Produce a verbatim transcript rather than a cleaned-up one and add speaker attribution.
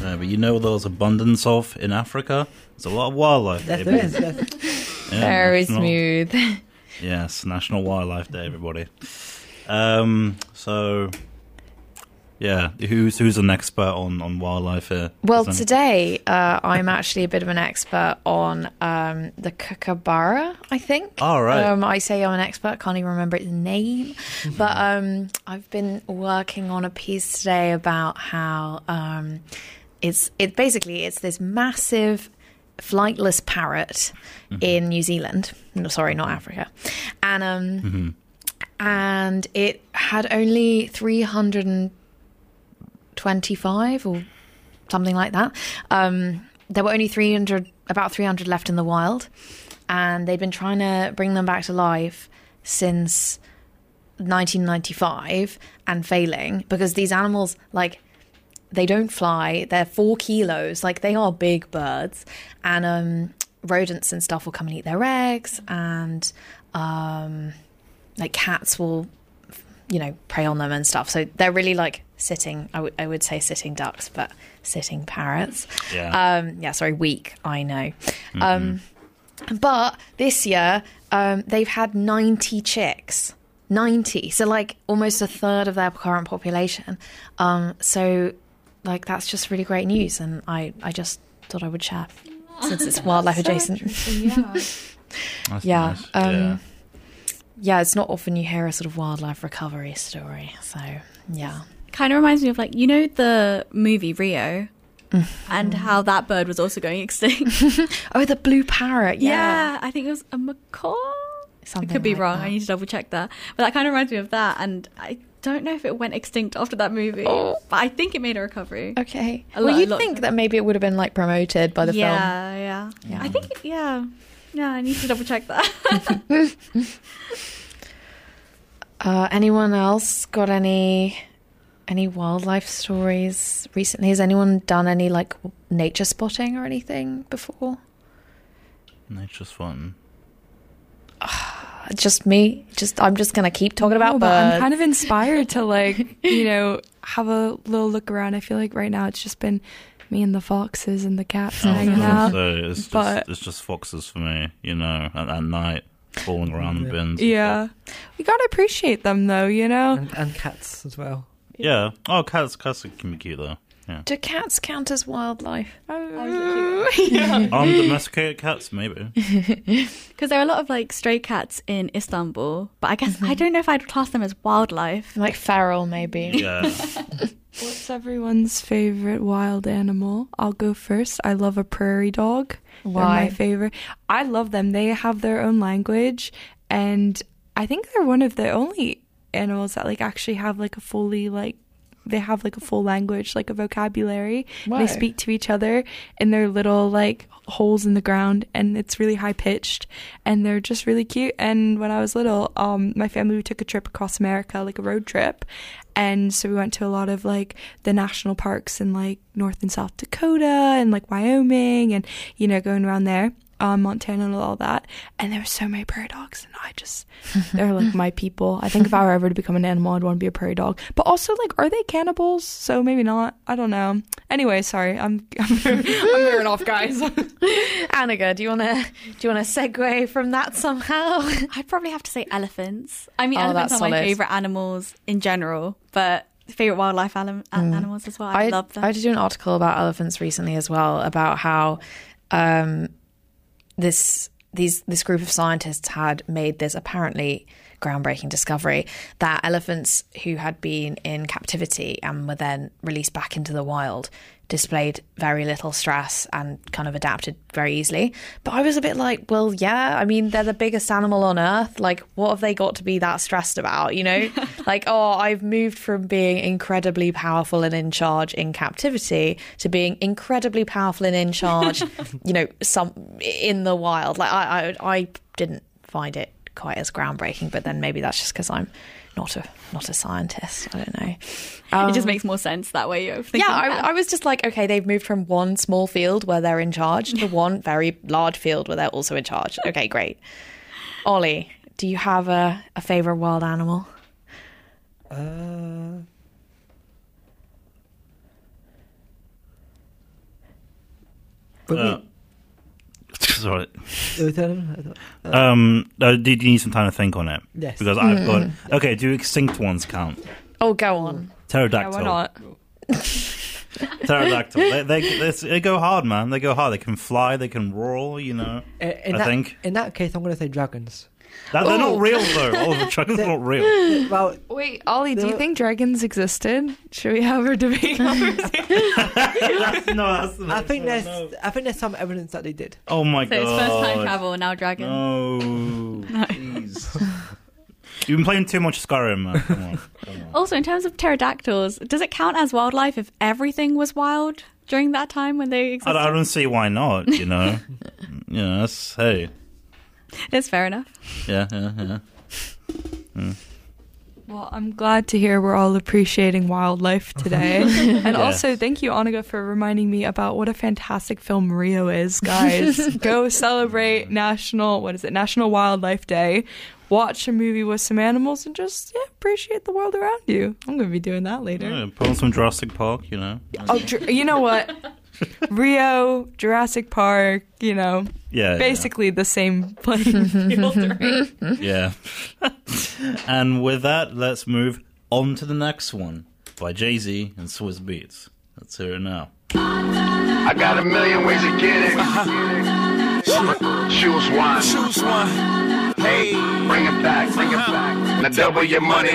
Speaker 1: Uh, but you know there's abundance of in Africa? There's a lot of wildlife.
Speaker 2: There
Speaker 1: baby.
Speaker 2: is, yes.
Speaker 1: Yeah,
Speaker 3: Very
Speaker 1: national-
Speaker 3: smooth.
Speaker 1: Yes, National Wildlife Day, everybody. Um, so, yeah, who's who's an expert on, on wildlife here?
Speaker 3: Well,
Speaker 1: Is there-
Speaker 3: today uh, I'm actually a bit of an expert on um, the kookaburra, I think.
Speaker 1: Oh, right.
Speaker 3: Um, I say I'm an expert, can't even remember its name. But um, I've been working on a piece today about how um, it's it basically it's this massive flightless parrot
Speaker 1: Mm-hmm.
Speaker 3: in New Zealand. No, sorry, not Africa. And um,
Speaker 1: Mm-hmm.
Speaker 3: and it had only three hundred twenty-five or something like that. Um, there were only three hundred, about three hundred left in the wild, and they've been trying to bring them back to life since nineteen ninety-five and failing because these animals, like, they don't fly. They're four kilos. Like, they are big birds, and um, rodents and stuff will come and eat their eggs, and um, like cats will, you know, prey on them and stuff. So they're really like sitting. I would I would say sitting ducks, but sitting parrots.
Speaker 1: Yeah.
Speaker 3: Um, yeah. Sorry, weak. I know. Mm-hmm. Um, but this year, um, they've had ninety chicks. ninety. So like almost a third of their current population. Um, so like that's just really great news, and I I just thought I would share since it's wildlife
Speaker 4: So
Speaker 3: adjacent.
Speaker 4: Yeah.
Speaker 1: That's
Speaker 3: Yeah.
Speaker 1: nice.
Speaker 3: Um,
Speaker 1: yeah.
Speaker 3: yeah, it's not often you hear a sort of wildlife recovery story. So, yeah.
Speaker 4: Kind of reminds me of, like, you know the movie Rio and how that bird was also going extinct.
Speaker 3: Oh, the blue parrot.
Speaker 4: yeah.
Speaker 3: Yeah.
Speaker 4: I think it was a macaw.
Speaker 3: Something
Speaker 4: I could be
Speaker 3: like
Speaker 4: wrong.
Speaker 3: that.
Speaker 4: I need to double check that. But that kind of reminds me of that, and I don't know if it went extinct after that movie,
Speaker 3: Oh.
Speaker 4: but I think it made a recovery.
Speaker 3: Okay.
Speaker 4: A
Speaker 3: well,
Speaker 4: lot-
Speaker 3: you'd
Speaker 4: a lot-
Speaker 3: think that maybe it would have been like promoted by the
Speaker 4: yeah, yeah,
Speaker 3: Yeah.
Speaker 4: I think, it, yeah, yeah. I need to double check that.
Speaker 3: film. Uh, anyone else got any any wildlife stories recently? Has anyone done any like nature spotting or anything before?
Speaker 1: Nature's fun.
Speaker 3: Just me. Just I'm just gonna keep talking about
Speaker 5: No, but
Speaker 3: birds.
Speaker 5: I'm kind of inspired to, like, you know, have a little look around. I feel like right now it's just been me and the foxes and the cats
Speaker 1: I was
Speaker 5: hanging
Speaker 1: gonna
Speaker 5: out.
Speaker 1: say, it's just,
Speaker 5: but-
Speaker 1: it's just foxes for me, you know, at, at night, falling around the
Speaker 2: Yeah.
Speaker 1: bins. and
Speaker 5: Yeah.
Speaker 1: stuff.
Speaker 5: We gotta appreciate them though, you know?
Speaker 2: And, and cats as well.
Speaker 1: Yeah. Oh, cats, cats can be cute, though. Yeah.
Speaker 3: Do cats count as wildlife?
Speaker 5: yeah.
Speaker 1: Undomesticated cats, maybe.
Speaker 4: Because there are a lot of like stray cats in Istanbul, but I guess I don't know if I'd class them as wildlife.
Speaker 3: Like feral, maybe.
Speaker 1: Yeah.
Speaker 5: What's everyone's favorite wild animal? I'll go first. I love a prairie dog. They're
Speaker 3: Why?
Speaker 5: my favorite. I love them. They have their own language, and I think they're one of the only animals that like actually have like a fully like they have like a full language, like a vocabulary.
Speaker 3: Wow.
Speaker 5: They speak to each other in their little like holes in the ground, and it's really high pitched, and they're just really cute. And when I was little, um, my family, we took a trip across America, like a road trip, and so we went to a lot of like the national parks in like North and South Dakota and like Wyoming, and you know, going around there. Um, Montana and all that, and there were so many prairie dogs, and I just they're like my people. I think if I were ever to become an animal, I'd want to be a prairie dog. But also, like, are they cannibals? So maybe not. I don't know. Anyway, sorry, I'm I'm, I'm veering off, guys.
Speaker 3: Annika, do you wanna do you wanna segue from that somehow?
Speaker 4: I'd probably have to say elephants. I mean,
Speaker 3: Oh,
Speaker 4: elephants
Speaker 3: that's
Speaker 4: are my
Speaker 3: solid.
Speaker 4: favorite animals in general, but favorite wildlife anim- animals as well. I, love them.
Speaker 3: I did do an article about elephants recently as well, about how um, this these this group of scientists had made this apparently groundbreaking discovery that elephants who had been in captivity and were then released back into the wild displayed very little stress and kind of adapted very easily. But I was a bit like, well, yeah, I mean, they're the biggest animal on earth. Like, what have they got to be that stressed about, you know? Like, oh, I've moved from being incredibly powerful and in charge in captivity to being incredibly powerful and in charge, you know, some in the wild. Like, I, I, I didn't find it quite as groundbreaking, but then maybe that's just because I'm not a not a scientist. I don't know. Um,
Speaker 4: it just makes more sense that way. You're thinking
Speaker 3: yeah,
Speaker 4: that.
Speaker 3: I, I was just like, okay, they've moved from one small field where they're in charge to one very large field where they're also in charge. Okay, great. Ollie, do you have a, a favourite wild animal?
Speaker 2: Uh,
Speaker 1: Uh, sorry.
Speaker 2: Uh,
Speaker 1: Um, uh, did you need some time to think on it?
Speaker 2: Yes.
Speaker 1: Because I've got. Okay, do extinct ones count?
Speaker 3: Oh, go on.
Speaker 1: Pterodactyl.
Speaker 5: Yeah, why not?
Speaker 1: Pterodactyl. They, they, they, they go hard, man. They go hard. They can fly. They can roar. You know.
Speaker 2: in, in
Speaker 1: I
Speaker 2: that,
Speaker 1: think.
Speaker 2: in that case, I'm going to say dragons.
Speaker 1: That, they're
Speaker 3: Oh.
Speaker 1: not real though. All of the dragons are not real.
Speaker 2: Well,
Speaker 5: Wait, Ollie, do
Speaker 2: There
Speaker 5: you
Speaker 2: were-
Speaker 5: think dragons existed? Should we have a debate conversation?
Speaker 1: that's, no, that's the
Speaker 2: I
Speaker 1: next
Speaker 2: think
Speaker 1: one,
Speaker 2: there's
Speaker 1: no.
Speaker 2: I think there's some evidence that they did.
Speaker 1: Oh my
Speaker 4: So
Speaker 1: god.
Speaker 4: it's first time travel, now dragon.
Speaker 1: No. Jeez. You've been playing too much Skyrim, man. Come on. Come on.
Speaker 4: Also, in terms of pterodactyls, does it count as wildlife if everything was wild during that time when they
Speaker 1: I,
Speaker 4: existed?
Speaker 1: I don't see why not, you know. You know, that's, hey.
Speaker 4: It's fair enough.
Speaker 1: Yeah, yeah, yeah.
Speaker 5: Well, I'm glad to hear we're all appreciating wildlife today. And
Speaker 1: Yeah.
Speaker 5: also, thank you, Annika, for reminding me about what a fantastic film Rio is, guys. Go celebrate National, what is it, National Wildlife Day. Watch a movie with some animals and just yeah, appreciate the world around you. I'm going to be doing that later.
Speaker 1: Yeah, put on some Jurassic Park, you know.
Speaker 5: Oh, Dr- you know what? Rio, Jurassic Park, you know,
Speaker 1: Yeah, yeah.
Speaker 5: basically the same playing field, right?
Speaker 1: Yeah. And with that, let's move on to the next one by Jay-Z and Swizz Beatz. Let's hear it now.
Speaker 6: I got a million ways to get it. Uh-huh. Choose one. Choose one. Hey, bring it back, bring it back. Now double your money